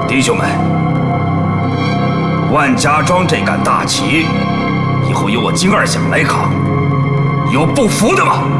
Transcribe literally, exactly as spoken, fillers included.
弟兄们，万家庄这杆大旗，以后由我金二响来扛，有不服的吗？